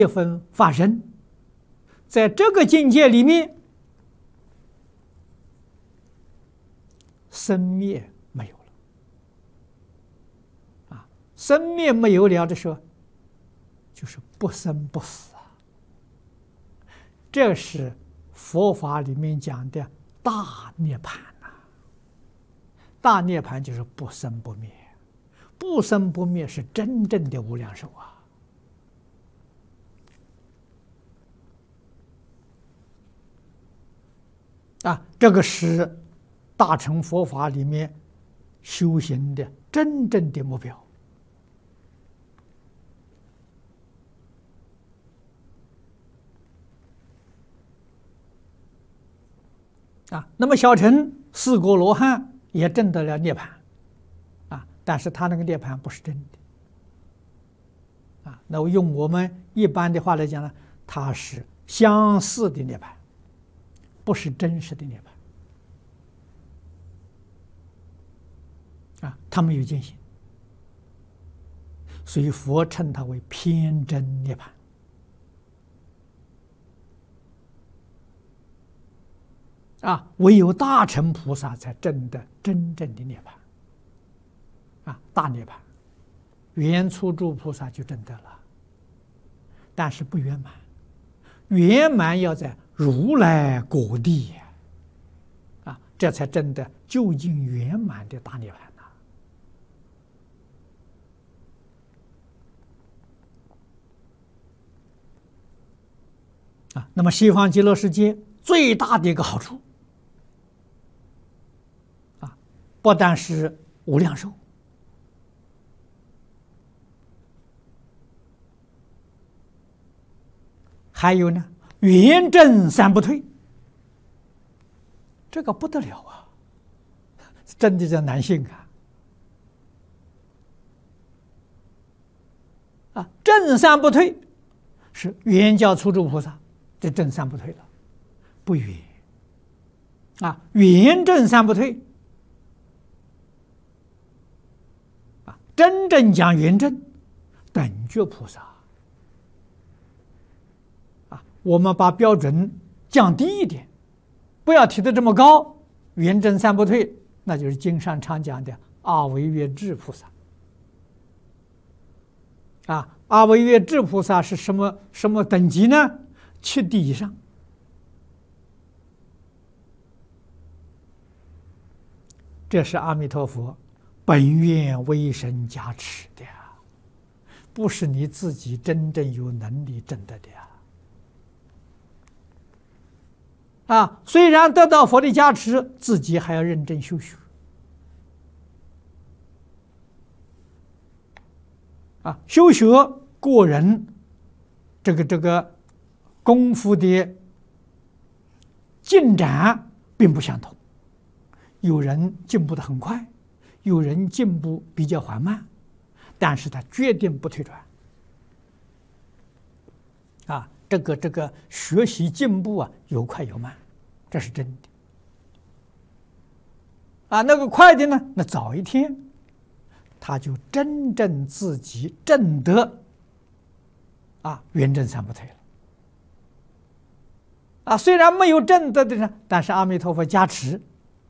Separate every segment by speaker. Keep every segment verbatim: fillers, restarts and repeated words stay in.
Speaker 1: 业分发生，在这个境界里面，生灭没有了啊！生灭没有了的时候，就是不生不死啊。这是佛法里面讲的大涅槃呐、啊。大涅槃就是不生不灭，不生不灭是真正的无量寿啊。啊，这个是大乘佛法里面修行的真正的目标。啊，那么小乘四果罗汉也证得了涅槃，啊，但是他那个涅槃不是真的。啊，那我用我们一般的话来讲呢，它是相似的涅槃。不是真实的涅槃啊，他没有见性，所以佛称它为偏真涅槃啊。唯有大乘菩萨才证得真正的涅槃啊，大涅槃，圆初住菩萨就证得了，但是不圆满，圆满要在如来果地啊，这才真的究竟圆满的大涅槃呐！啊，那么西方极乐世界最大的一个好处啊，不但是无量寿，还有呢，圆正三不退，这个不得了啊！真的叫难信啊！啊，正三不退是圆教初住菩萨，这正三不退了，不圆啊，圆正三不退啊，真正讲圆正，等觉菩萨。我们把标准降低一点，不要提得这么高。圆正三不退，那就是经上常讲的阿惟越致菩萨。啊，阿惟越致菩萨是什么什么等级呢？七地以上。这是阿弥陀佛本愿威神加持的呀，不是你自己真正有能力证得的呀。啊，虽然得到佛的加持，自己还要认真修学。啊，修学个人这个这个功夫的进展并不相同，有人进步得很快，有人进步比较缓慢，但是他决定不退转。啊，这个这个学习进步啊，有快有慢。这是真的啊！那个快的呢，那早一天，他就真正自己证得啊圆正三不退了啊！虽然没有证得的呢，但是阿弥陀佛加持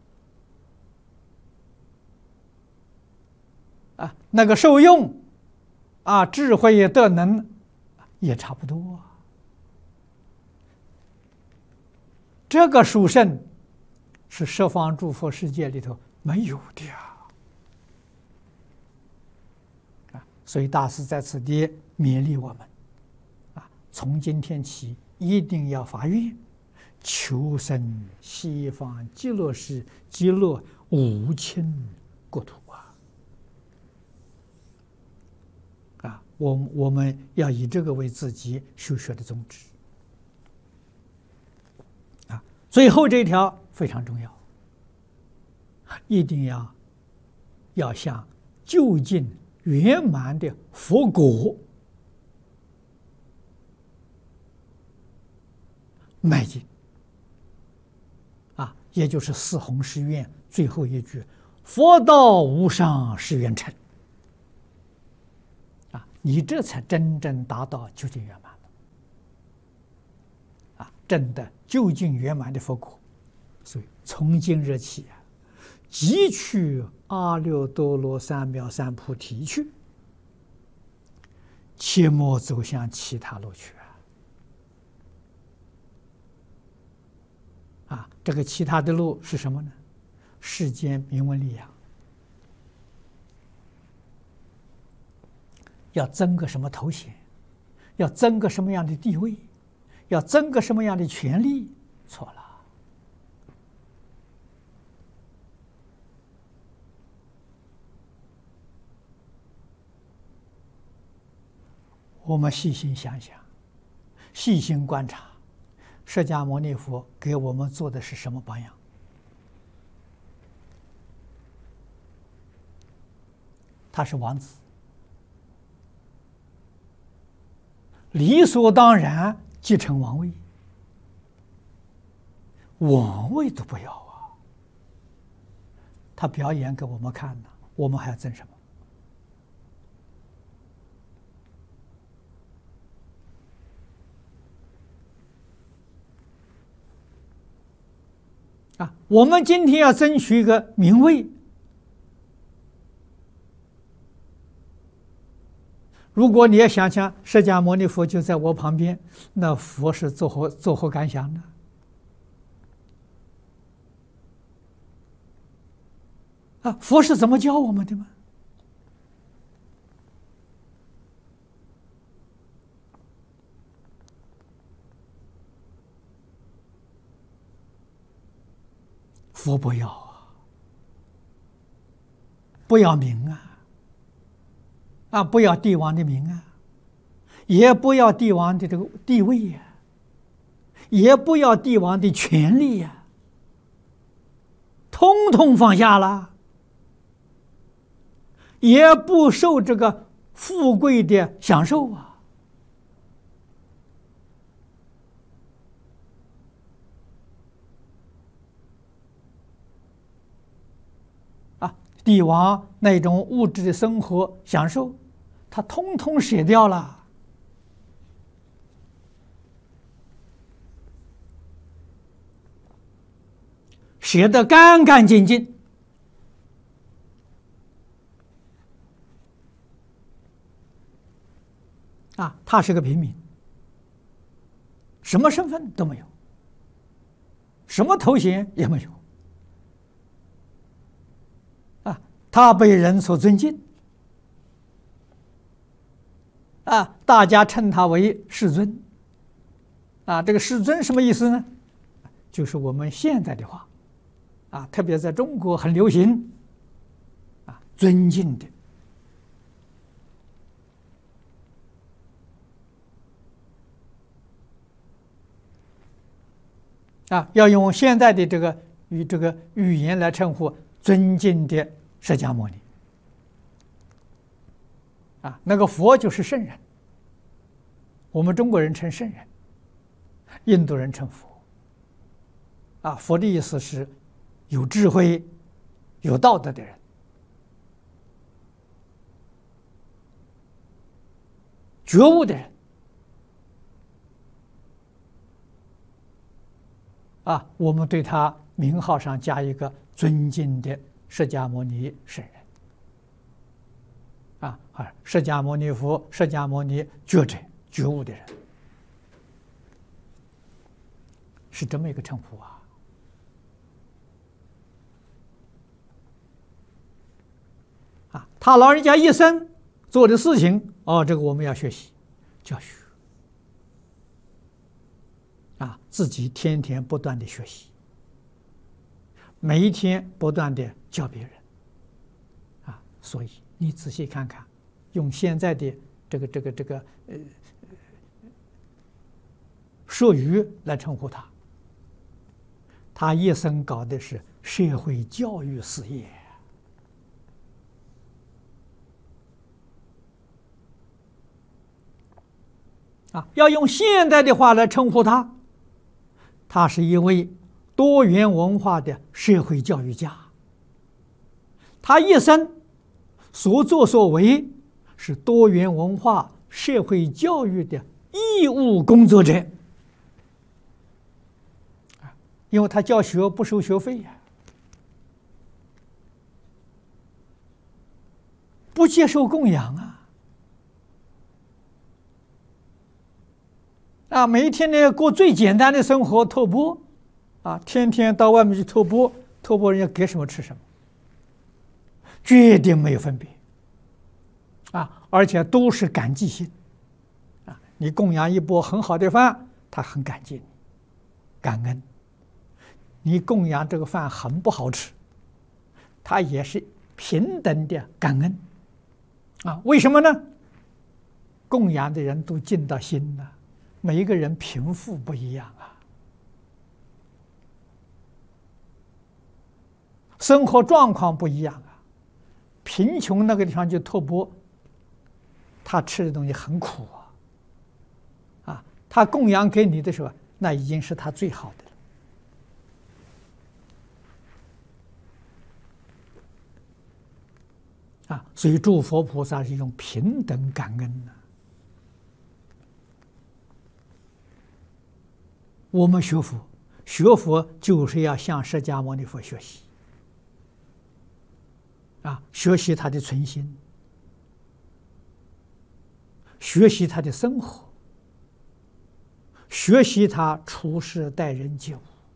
Speaker 1: 啊，那个受用啊，智慧也德能也差不多。这个殊胜是十方诸佛世界里头没有的呀！啊，所以大师在此地勉励我们啊，从今天起一定要发愿，求生西方极乐世极乐无亲国土啊！啊，我我们要以这个为自己修学的宗旨。最后这一条非常重要，一定要要向究竟圆满的佛果迈进啊，也就是四弘誓愿最后一句：“佛道无上誓愿成。”啊，你这才真正达到究竟圆满了。 证得究竟圆满的佛果。所以从今日起啊，即去阿耨多罗三藐三菩提去，切莫走向其他路去啊！啊，这个其他的路是什么呢？世间名闻利养，要争个什么头衔，要争个什么样的地位，要争个什么样的权利，错了。我们细心想想，细心观察，释迦牟尼佛给我们做的是什么榜样？他是王子，理所当然继承王位，王位都不要啊！他表演给我们看呢，我们还要争什么？啊，我们今天要争取一个名位，如果你要想想释迦牟尼佛就在我旁边，那佛是作何作何感想呢？啊，佛是怎么教我们的吗？佛不要啊，不要名啊，啊，不要帝王的名啊，也不要帝王的这个地位呀、啊，也不要帝王的权利呀、啊，通通放下了，也不受这个富贵的享受啊。帝王那种物质的生活享受，他通通舍掉了，舍得干干净净。啊，他是个平民，什么身份都没有，什么头衔也没有。他被人所尊敬，啊，大家称他为世尊，啊，这个世尊什么意思呢？就是我们现在的话，啊，特别在中国很流行，啊，尊敬的，啊，要用现在的这个与这个语言来称呼尊敬的释迦牟尼，啊，那个佛就是圣人，我们中国人称圣人，印度人称佛，啊，佛的意思是有智慧、有道德的人，觉悟的人，啊，我们对他名号上加一个尊敬的释迦牟尼圣人，啊啊，释迦牟尼佛、释迦牟尼觉者、觉悟的人，是这么一个称呼啊！啊，他老人家一生做的事情，哦，这个我们要学习教学，啊，自己天天不断的学习。每一天不断的教别人，啊，所以你仔细看看，用现在的这个这个这个呃术语来称呼他，他一生搞的是社会教育事业，啊，要用现代的话来称呼他，他是一位多元文化的社会教育家，他一生所作所为是多元文化社会教育的义务工作者。 因为他教学不收学费呀、不接受供养啊，啊，每一天呢过最简单的生活，托钵，啊，天天到外面去托钵，托钵人家给什么吃什么，绝对没有分别，啊，而且都是感激心，啊，你供养一钵很好的饭，他很感激你，感恩。你供养这个饭很不好吃，他也是平等的感恩，啊，为什么呢？供养的人都尽到心了，每一个人贫富不一样啊，生活状况不一样啊，贫穷那个地方就托钵，他吃的东西很苦啊，啊，他供养给你的时候，那已经是他最好的了。啊，所以诸佛菩萨是用平等感恩的。我们学佛，学佛就是要向释迦牟尼佛学习，啊，学习他的存心，学习他的生活，学习他处事待人接物，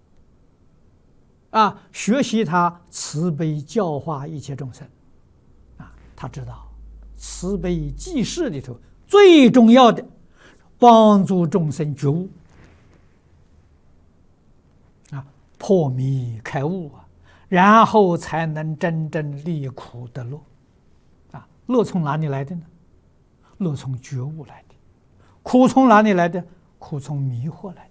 Speaker 1: 啊，学习他慈悲教化一切众生。他知道慈悲济世里头最重要的帮助众生觉悟啊，破迷开悟啊，然后才能真正离苦得乐啊。乐从哪里来的呢？乐从觉悟来的。苦从哪里来的？苦从迷惑来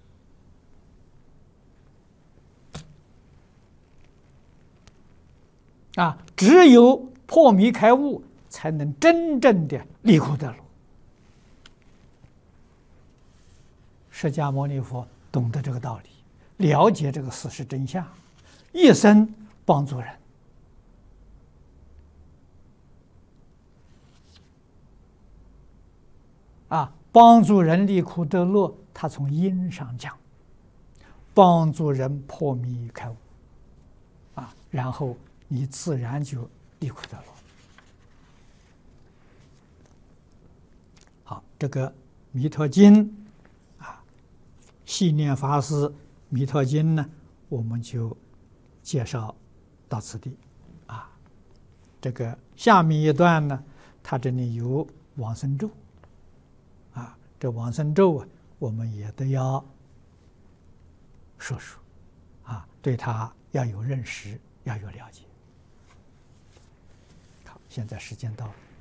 Speaker 1: 的啊。只有破迷开悟，才能真正的离苦得乐。释迦牟尼佛懂得这个道理，了解这个事实真相，一生帮助人啊，帮助人离苦得乐。他从因上讲，帮助人破迷开悟啊，然后你自然就离苦得乐。好，这个《弥陀经》啊，系念法师《弥陀经》呢，我们就介绍到此地啊。这个下面一段呢，它这里有往生咒啊，这往生咒啊，我们也都要说说啊，对它要有认识，要有了解。好，现在时间到了。